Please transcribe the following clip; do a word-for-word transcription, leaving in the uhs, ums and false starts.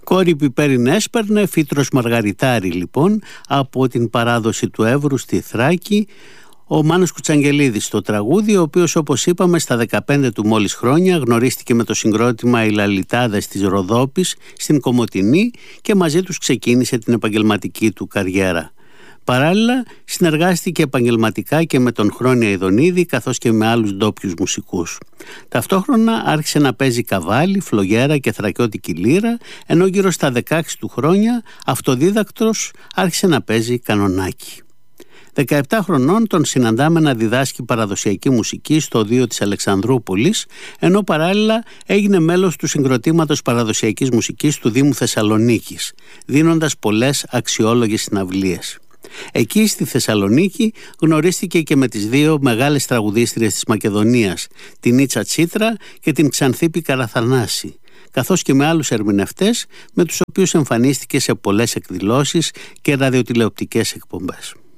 Κόρη πιπέριν έσπερνε, φύτρος μαργαριτάρι λοιπόν, από την παράδοση του Εύρου στη Θράκη. Ο Μάνος Κουτσαγγελίδης στο τραγούδι, ο οποίος όπως είπαμε στα δεκαπέντε του μόλις χρόνια γνωρίστηκε με το συγκρότημα «Οι Λαλιτάδες» της Ροδόπης στην Κομοτηνή και μαζί τους ξεκίνησε την επαγγελματική του καριέρα. Παράλληλα συνεργάστηκε επαγγελματικά και με τον Χρόνια Ιδονίδη καθώς και με άλλους ντόπιους μουσικούς. Ταυτόχρονα άρχισε να παίζει καβάλι, φλογέρα και θρακιώτικη λύρα, ενώ γύρω στα δεκαέξι του χρόνια αυτοδίδακτος άρχισε να παίζει κανονάκι. δεκαεπτά χρονών τον συναντάμε να διδάσκει παραδοσιακή μουσική στο Οδείο της Αλεξανδρούπολης, ενώ παράλληλα έγινε μέλος του συγκροτήματος παραδοσιακής μουσικής του Δήμου Θεσσαλονίκης, δίνοντας πολλές αξιόλογες συναυλίες. Εκεί στη Θεσσαλονίκη γνωρίστηκε και με τις δύο μεγάλες τραγουδίστριες της Μακεδονίας, την Ίτσα Τσίτρα και την Ξανθίπη Καραθανάση, καθώς και με άλλους ερμηνευτές με τους οποίους εμφανίστηκε σε πολλές εκδηλώσεις και ραδιοτηλεοπτικές εκπομπές.